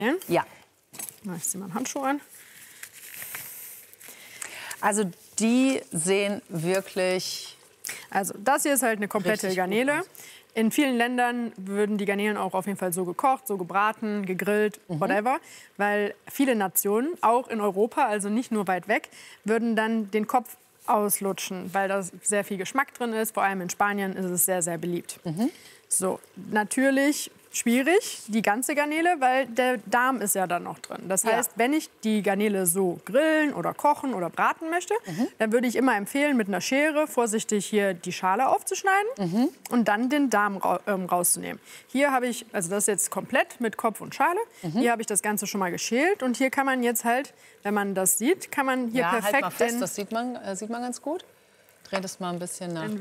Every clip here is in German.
Ja. Ich ziehe mal einen Handschuh an. Also die sehen wirklich... Also das hier ist halt eine komplette Garnele. In vielen Ländern würden die Garnelen auch auf jeden Fall so gekocht, so gebraten, gegrillt, whatever. Weil viele Nationen, auch in Europa, also nicht nur weit weg, würden dann den Kopf auslutschen, weil da sehr viel Geschmack drin ist. Vor allem in Spanien ist es sehr, sehr beliebt. So, natürlich schwierig, die ganze Garnele, weil der Darm ist ja dann noch drin. Das heißt, wenn ich die Garnele so grillen oder kochen oder braten möchte, dann würde ich immer empfehlen, mit einer Schere vorsichtig hier die Schale aufzuschneiden und dann den Darm rauszunehmen. Hier habe ich, also das ist jetzt komplett mit Kopf und Schale, hier habe ich das Ganze schon mal geschält und hier kann man jetzt halt, wenn man das sieht, kann man hier perfekt... Halt mal fest, das sieht man ganz gut. Dreh das mal ein bisschen nach.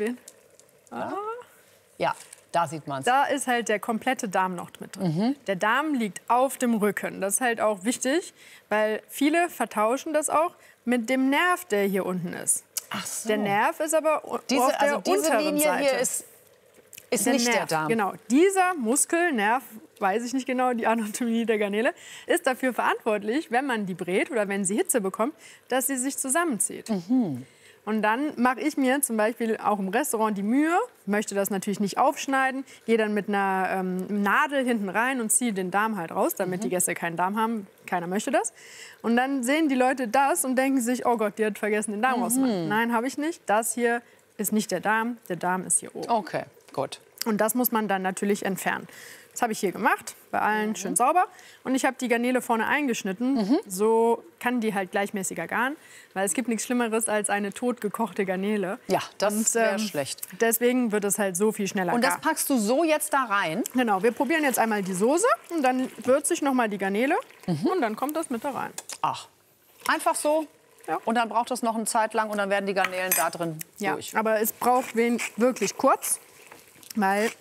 Ja. Da sieht man es. Da ist halt der komplette Darm noch mit drin. Der Darm liegt auf dem Rücken. Das ist halt auch wichtig, weil viele vertauschen das auch mit dem Nerv, der hier unten ist. Ach so. Der Nerv ist aber auf der diese unteren Linie Seite. hier ist nicht Nerv, der Darm. Genau, dieser Muskel, Nerv, weiß ich nicht genau, die Anatomie der Garnele, ist dafür verantwortlich, wenn man die brät oder wenn sie Hitze bekommt, dass sie sich zusammenzieht. Und dann mache ich mir zum Beispiel auch im Restaurant die Mühe, möchte das natürlich nicht aufschneiden, gehe dann mit einer Nadel hinten rein und ziehe den Darm halt raus, damit die Gäste keinen Darm haben. Keiner möchte das. Und dann sehen die Leute das und denken sich, oh Gott, die hat vergessen, den Darm rauszumachen. Nein, habe ich nicht. Das hier ist nicht der Darm ist hier oben. Okay, gut. Und das muss man dann natürlich entfernen. Das habe ich hier gemacht, bei allen schön sauber. Und ich habe die Garnele vorne eingeschnitten. So kann die halt gleichmäßiger garen. Weil es gibt nichts Schlimmeres als eine totgekochte Garnele. Ja, das wäre schlecht. Deswegen wird es halt so viel schneller Und das gar. packst du so jetzt da rein? Genau, wir probieren jetzt einmal die Soße. Und dann würze ich noch mal die Garnele. Und dann kommt das mit da rein. Ach, einfach so? Ja. Und dann braucht es noch eine Zeit lang und dann werden die Garnelen da drin durch. Aber es braucht wirklich kurz. Weil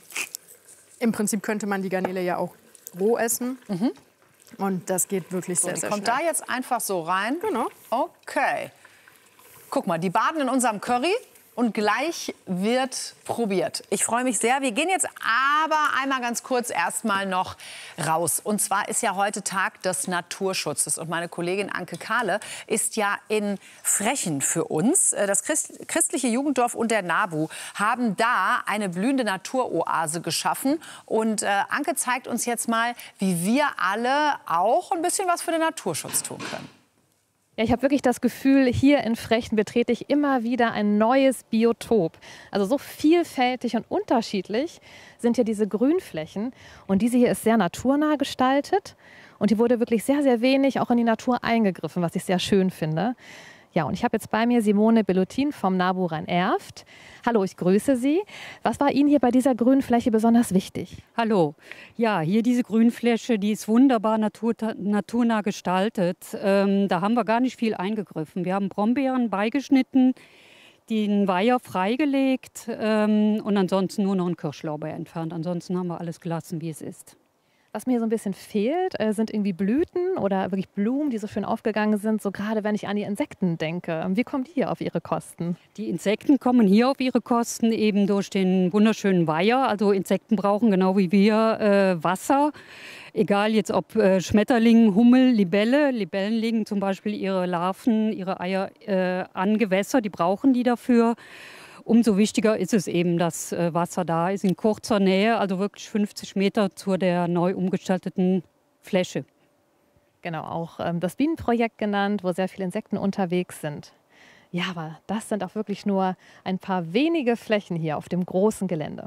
im Prinzip könnte man die Garnele ja auch roh essen. Und das geht wirklich sehr, sehr schnell. Kommt da jetzt einfach so rein? Genau. Okay. Guck mal, die baden in unserem Curry und gleich wird probiert. Ich freue mich sehr. Wir gehen jetzt aber einmal ganz kurz erstmal noch raus. Und zwar ist ja heute Tag des Naturschutzes. Und meine Kollegin Anke Kahle ist ja in Frechen für uns. Das christliche Jugenddorf und der NABU haben da eine blühende Naturoase geschaffen. Und Anke zeigt uns jetzt mal, wie wir alle auch ein bisschen was für den Naturschutz tun können. Ja, ich habe wirklich das Gefühl, hier in Frechen betrete ich immer wieder ein neues Biotop. Also so vielfältig und unterschiedlich sind hier diese Grünflächen. Und diese hier ist sehr naturnah gestaltet. Und hier wurde wirklich sehr, sehr wenig auch in die Natur eingegriffen, was ich sehr schön finde. Ja, und ich habe jetzt bei mir Simone Bellutin vom NABU Rhein-Erft. Hallo, ich grüße Sie. Was war Ihnen hier bei dieser Grünfläche besonders wichtig? Hallo. Ja, hier diese Grünfläche, die ist wunderbar naturnah gestaltet. Da haben wir gar nicht viel eingegriffen. Wir haben Brombeeren beigeschnitten, den Weiher freigelegt und ansonsten nur noch einen Kirschlorbeer entfernt. Ansonsten haben wir alles gelassen, wie es ist. Was mir hier so ein bisschen fehlt, sind irgendwie Blüten oder wirklich Blumen, die so schön aufgegangen sind, so gerade wenn ich an die Insekten denke. Wie kommen die hier auf ihre Kosten? Die Insekten kommen hier auf ihre Kosten eben durch den wunderschönen Weiher. Also Insekten brauchen genau wie wir Wasser. Egal jetzt ob Schmetterling, Hummel, Libelle. Libellen legen zum Beispiel ihre Larven, ihre Eier an Gewässer, die brauchen die dafür. Umso wichtiger ist es eben, dass Wasser da ist, in kurzer Nähe, also wirklich 50 Meter zu der neu umgestalteten Fläche. Genau, auch das Bienenprojekt genannt, wo sehr viele Insekten unterwegs sind. Ja, aber das sind auch wirklich nur ein paar wenige Flächen hier auf dem großen Gelände.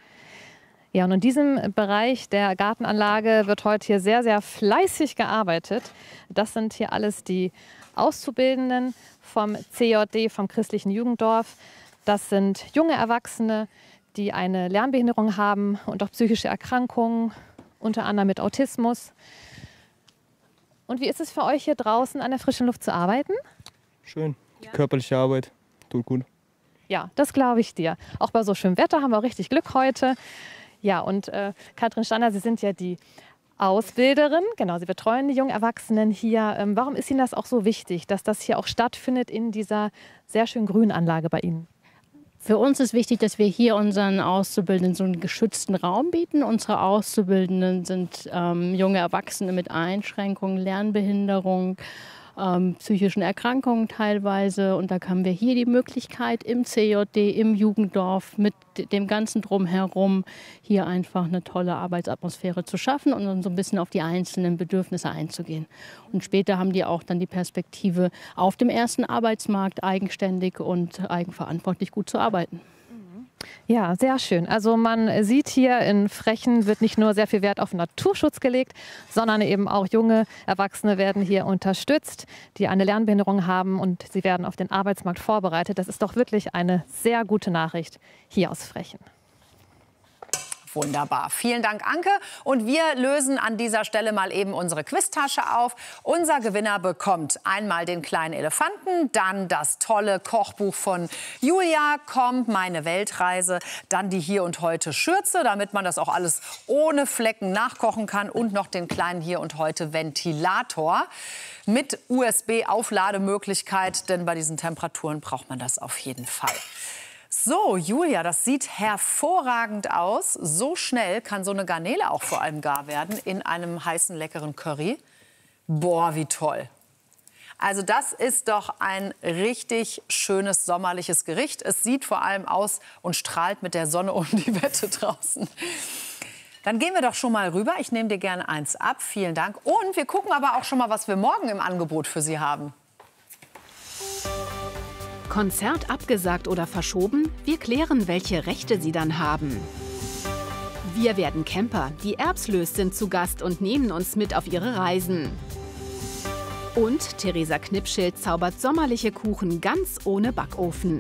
Ja, und in diesem Bereich der Gartenanlage wird heute hier sehr, sehr fleißig gearbeitet. Das sind hier alles die Auszubildenden vom CJD, vom christlichen Jugenddorf. Das sind junge Erwachsene, die eine Lernbehinderung haben und auch psychische Erkrankungen, unter anderem mit Autismus. Und wie ist es für euch hier draußen an der frischen Luft zu arbeiten? Schön. Die körperliche Arbeit tut gut. Ja, das glaube ich dir. Auch bei so schönem Wetter haben wir auch richtig Glück heute. Ja, und Katrin Stander, Sie sind ja die Ausbilderin. Genau, Sie betreuen die jungen Erwachsenen hier. Warum ist Ihnen das auch so wichtig, dass das hier auch stattfindet in dieser sehr schönen Grünanlage bei Ihnen? Für uns ist wichtig, dass wir hier unseren Auszubildenden so einen geschützten Raum bieten. Unsere Auszubildenden sind junge Erwachsene mit Einschränkungen, Lernbehinderung, psychischen Erkrankungen teilweise. Und da haben wir hier die Möglichkeit im CJD, im Jugenddorf, mit dem ganzen Drumherum, hier einfach eine tolle Arbeitsatmosphäre zu schaffen und dann so ein bisschen auf die einzelnen Bedürfnisse einzugehen. Und später haben die auch dann die Perspektive, auf dem ersten Arbeitsmarkt eigenständig und eigenverantwortlich gut zu arbeiten. Ja, sehr schön. Also man sieht hier, in Frechen wird nicht nur sehr viel Wert auf Naturschutz gelegt, sondern eben auch junge Erwachsene werden hier unterstützt, die eine Lernbehinderung haben und sie werden auf den Arbeitsmarkt vorbereitet. Das ist doch wirklich eine sehr gute Nachricht hier aus Frechen. Wunderbar. Vielen Dank, Anke. Und wir lösen an dieser Stelle mal eben unsere Quiztasche auf. Unser Gewinner bekommt einmal den kleinen Elefanten, dann das tolle Kochbuch von Julia, kommt meine Weltreise, dann die Hier und Heute Schürze, damit man das auch alles ohne Flecken nachkochen kann und noch den kleinen Hier und Heute Ventilator mit USB-Auflademöglichkeit, denn bei diesen Temperaturen braucht man das auf jeden Fall. So, Julia, das sieht hervorragend aus. So schnell kann so eine Garnele auch vor allem gar werden in einem heißen, leckeren Curry. Boah, wie toll. Also das ist doch ein richtig schönes sommerliches Gericht. Es sieht vor allem aus und strahlt mit der Sonne um die Wette draußen. Dann gehen wir doch schon mal rüber. Ich nehme dir gerne eins ab. Vielen Dank. Und wir gucken aber auch schon mal, was wir morgen im Angebot für Sie haben. Konzert abgesagt oder verschoben? Wir klären, welche Rechte Sie dann haben. Wir werden Camper. Die Erbslös sind zu Gast und nehmen uns mit auf ihre Reisen. Und Theresa Knipschild zaubert sommerliche Kuchen ganz ohne Backofen.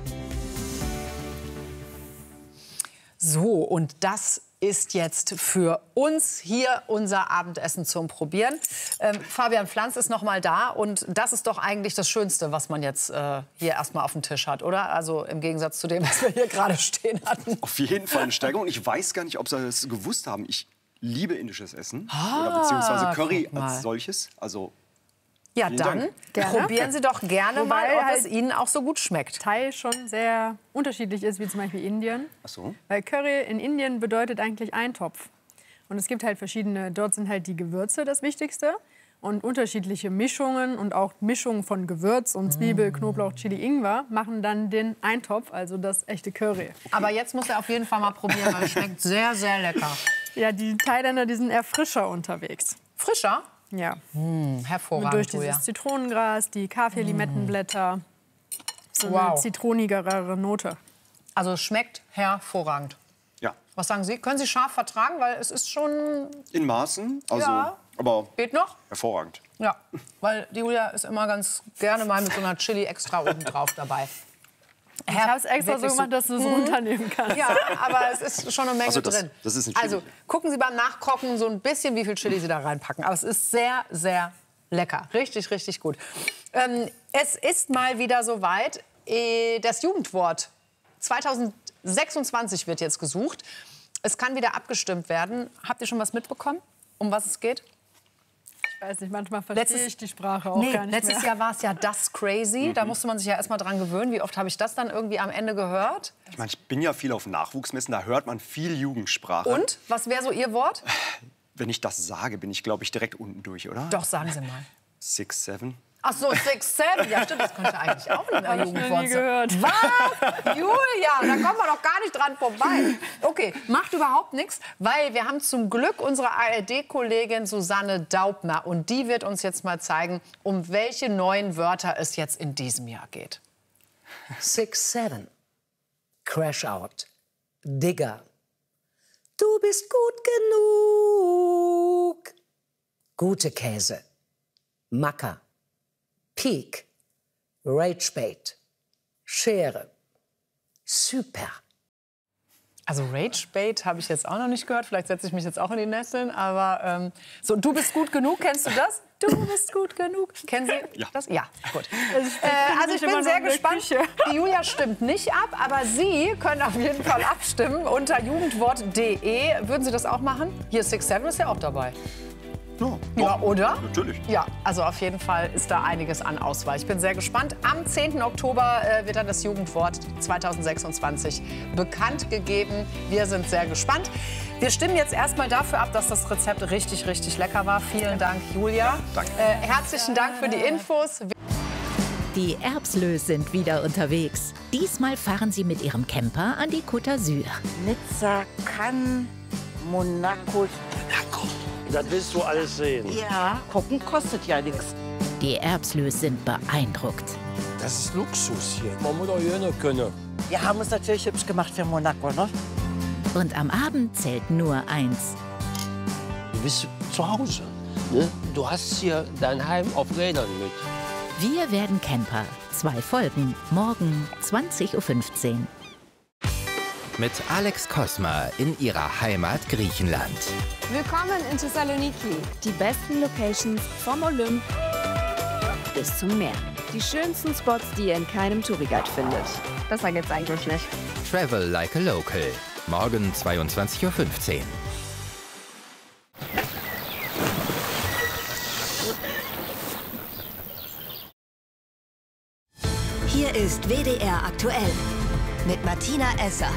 So, und das ist jetzt für uns hier unser Abendessen zum Probieren. Fabian Pflanz ist noch mal da und das ist doch eigentlich das Schönste, was man jetzt hier erstmal auf dem Tisch hat, oder? Also im Gegensatz zu dem, was wir hier gerade stehen hatten. Auf jeden Fall eine Steigerung. Ich weiß gar nicht, ob Sie das gewusst haben. Ich liebe indisches Essen oder beziehungsweise Curry als solches. Also ja, dann probieren Sie doch gerne mal, ob es Ihnen auch so gut schmeckt. Teil schon sehr unterschiedlich ist, wie zum Beispiel Indien. Ach so. Weil Curry in Indien bedeutet eigentlich Eintopf. Und es gibt halt verschiedene, dort sind halt die Gewürze das Wichtigste. Und unterschiedliche Mischungen und auch Mischungen von Gewürz und Zwiebel, Knoblauch, Chili, Ingwer machen dann den Eintopf, also das echte Curry. Aber jetzt muss er auf jeden Fall mal probieren, weil es schmeckt sehr, sehr lecker. Ja, die Thailänder, die sind eher frischer unterwegs. Frischer? Ja. Hervorragend. Und durch dieses Zitronengras, die Kaffee-Limettenblätter, so eine zitronigere Note. Also es schmeckt hervorragend. Ja. Was sagen Sie? Können Sie scharf vertragen? Weil es ist schon... In Maßen, also, Ja. aber Geht noch? hervorragend. Ja, weil die Julia ist immer ganz gerne mal mit so einer Chili extra oben drauf dabei. Ich habe es extra so Wirklich gemacht, dass du es runternehmen kannst. Ja, aber es ist schon eine Menge Also drin. das ist ein Chili. Also gucken Sie beim Nachkochen so ein bisschen, wie viel Chili Sie da reinpacken. Aber es ist sehr, sehr lecker. Richtig, richtig gut. Es ist mal wieder soweit. Das Jugendwort 2026 wird jetzt gesucht. Es kann wieder abgestimmt werden. Habt ihr schon was mitbekommen, um was es geht? Ich weiß nicht, manchmal verstehe ich die Sprache auch gar nicht letztes mehr. Jahr war es ja das Crazy. Da musste man sich ja erst mal dran gewöhnen. Wie oft habe ich das dann irgendwie am Ende gehört? Ich meine, ich bin ja viel auf Nachwuchsmessen, da hört man viel Jugendsprache. Und? Was wäre so Ihr Wort? Wenn ich das sage, bin ich, glaube ich, direkt unten durch, oder? Doch, sagen Sie mal. 6, 7. Ach so, 6, 7. Ja, stimmt, das könnte eigentlich auch ein Jugendwort nie sein. gehört. Was? Julia, da kommen wir doch gar nicht dran vorbei. Okay, macht überhaupt nichts, weil wir haben zum Glück unsere ARD-Kollegin Susanne Daubner. Und die wird uns jetzt mal zeigen, um welche neuen Wörter es jetzt in diesem Jahr geht. 6, 7. Crash out. Digger. Du bist gut genug. Gute Käse. Macker. Peak. Ragebait. Schere. Super. Also Ragebait habe ich jetzt auch noch nicht gehört. Vielleicht setze ich mich jetzt auch in die Nesseln. Aber so, du bist gut genug, kennst du das? Du bist gut genug. Kennen Sie das? Ja, gut. Also ich bin sehr gespannt. Die Julia stimmt nicht ab, aber Sie können auf jeden Fall abstimmen unter jugendwort.de. Würden Sie das auch machen? Hier 6, 7 ist ja auch dabei. Ja, oder? Natürlich. Ja, also auf jeden Fall ist da einiges an Auswahl. Ich bin sehr gespannt. Am 10. Oktober wird dann das Jugendwort 2026 bekannt gegeben. Wir sind sehr gespannt. Wir stimmen jetzt erstmal dafür ab, dass das Rezept richtig, richtig lecker war. Vielen Dank, Julia. Danke. Herzlichen Dank für die Infos. Die Erbslös sind wieder unterwegs. Diesmal fahren sie mit ihrem Camper an die Côte d'Azur. Nizza, Cannes, Monaco. Das willst du alles sehen. Ja, gucken kostet ja nichts. Die Erbslös sind beeindruckt. Das ist Luxus hier. Man muss auch hier noch können. Wir haben uns natürlich hübsch gemacht für Monaco, ne? Und am Abend zählt nur eins. Du bist zu Hause. Ne? Du hast hier dein Heim auf Rädern mit. Wir werden Camper. 2 Folgen. Morgen 20:15 Uhr. Mit Alex Kosma in ihrer Heimat Griechenland. Willkommen in Thessaloniki. Die besten Locations vom Olymp bis zum Meer. Die schönsten Spots, die ihr in keinem Touriguide findet. Besser geht's eigentlich nicht. Travel like a local. Morgen 22:15 Uhr. Hier ist WDR aktuell mit Martina Esser.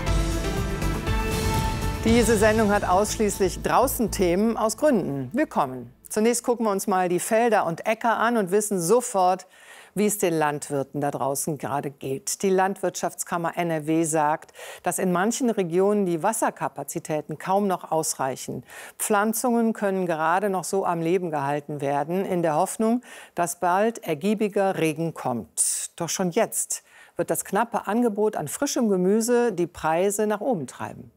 Diese Sendung hat ausschließlich Draußen-Themen aus Gründen. Willkommen. Zunächst gucken wir uns mal die Felder und Äcker an und wissen sofort, wie es den Landwirten da draußen gerade geht. Die Landwirtschaftskammer NRW sagt, dass in manchen Regionen die Wasserkapazitäten kaum noch ausreichen. Pflanzungen können gerade noch so am Leben gehalten werden, in der Hoffnung, dass bald ergiebiger Regen kommt. Doch schon jetzt wird das knappe Angebot an frischem Gemüse die Preise nach oben treiben.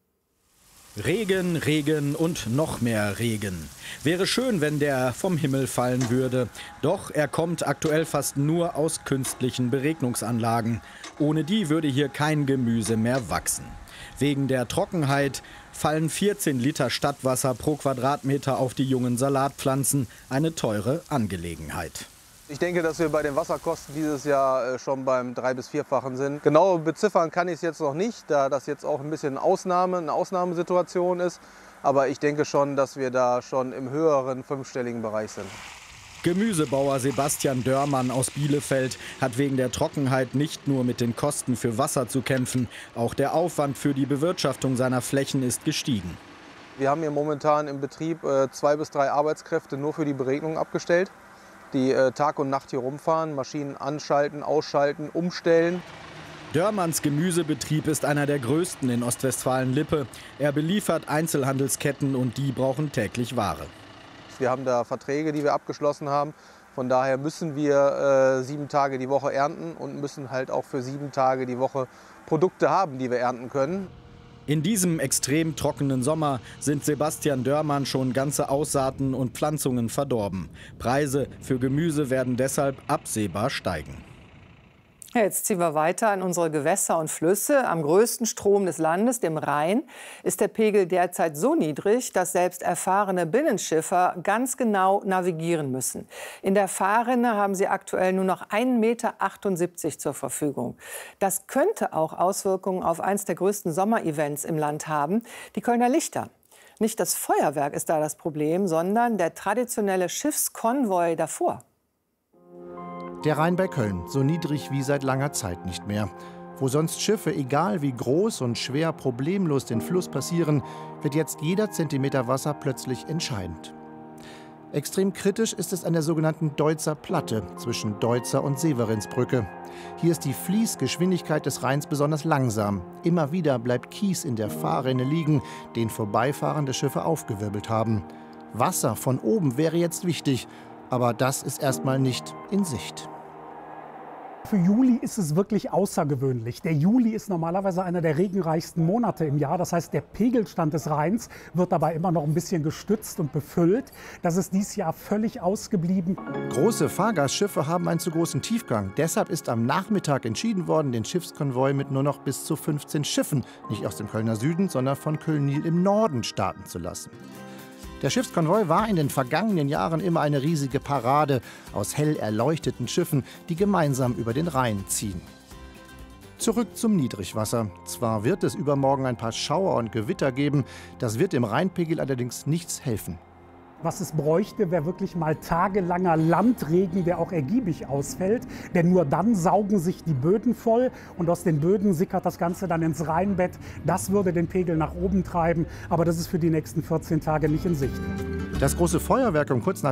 Regen, Regen und noch mehr Regen. Wäre schön, wenn der vom Himmel fallen würde. Doch er kommt aktuell fast nur aus künstlichen Beregnungsanlagen. Ohne die würde hier kein Gemüse mehr wachsen. Wegen der Trockenheit fallen 14 Liter Stadtwasser pro Quadratmeter auf die jungen Salatpflanzen. Eine teure Angelegenheit. Ich denke, dass wir bei den Wasserkosten dieses Jahr schon beim 3- bis 4-fachen sind. Genau beziffern kann ich es jetzt noch nicht, da das jetzt auch ein bisschen eine Ausnahmesituation ist. Aber ich denke schon, dass wir da schon im höheren 5-stelligen Bereich sind. Gemüsebauer Sebastian Dörmann aus Bielefeld hat wegen der Trockenheit nicht nur mit den Kosten für Wasser zu kämpfen. Auch der Aufwand für die Bewirtschaftung seiner Flächen ist gestiegen. Wir haben hier momentan im Betrieb 2 bis 3 Arbeitskräfte nur für die Beregnung abgestellt, die Tag und Nacht hier rumfahren, Maschinen anschalten, ausschalten, umstellen. Dörmanns Gemüsebetrieb ist einer der größten in Ostwestfalen-Lippe. Er beliefert Einzelhandelsketten und die brauchen täglich Ware. Wir haben da Verträge, die wir abgeschlossen haben. Von daher müssen wir 7 Tage die Woche ernten und müssen halt auch für 7 Tage die Woche Produkte haben, die wir ernten können. In diesem extrem trockenen Sommer sind Sebastian Dörmann schon ganze Aussaaten und Pflanzungen verdorben. Preise für Gemüse werden deshalb absehbar steigen. Jetzt ziehen wir weiter in unsere Gewässer und Flüsse. Am größten Strom des Landes, dem Rhein, ist der Pegel derzeit so niedrig, dass selbst erfahrene Binnenschiffer ganz genau navigieren müssen. In der Fahrrinne haben sie aktuell nur noch 1,78 Meter zur Verfügung. Das könnte auch Auswirkungen auf eines der größten Sommerevents im Land haben, die Kölner Lichter. Nicht das Feuerwerk ist da das Problem, sondern der traditionelle Schiffskonvoi davor. Der Rhein bei Köln, so niedrig wie seit langer Zeit nicht mehr. Wo sonst Schiffe, egal wie groß und schwer, problemlos den Fluss passieren, wird jetzt jeder Zentimeter Wasser plötzlich entscheidend. Extrem kritisch ist es an der sogenannten Deutzer Platte zwischen Deutzer und Severinsbrücke. Hier ist die Fließgeschwindigkeit des Rheins besonders langsam. Immer wieder bleibt Kies in der Fahrrinne liegen, den vorbeifahrende Schiffe aufgewirbelt haben. Wasser von oben wäre jetzt wichtig, aber das ist erstmal nicht in Sicht. Für Juli ist es wirklich außergewöhnlich. Der Juli ist normalerweise einer der regenreichsten Monate im Jahr. Das heißt, der Pegelstand des Rheins wird dabei immer noch ein bisschen gestützt und befüllt. Das ist dieses Jahr völlig ausgeblieben. Große Fahrgastschiffe haben einen zu großen Tiefgang. Deshalb ist am Nachmittag entschieden worden, den Schiffskonvoi mit nur noch bis zu 15 Schiffen, nicht aus dem Kölner Süden, sondern von Köln-Nil im Norden starten zu lassen. Der Schiffskonvoi war in den vergangenen Jahren immer eine riesige Parade aus hell erleuchteten Schiffen, die gemeinsam über den Rhein ziehen. Zurück zum Niedrigwasser. Zwar wird es übermorgen ein paar Schauer und Gewitter geben, das wird dem Rheinpegel allerdings nichts helfen. Was es bräuchte, wäre wirklich mal tagelanger Landregen, der auch ergiebig ausfällt. Denn nur dann saugen sich die Böden voll und aus den Böden sickert das Ganze dann ins Rheinbett. Das würde den Pegel nach oben treiben, aber das ist für die nächsten 14 Tage nicht in Sicht. Das große Feuerwerk um kurz nach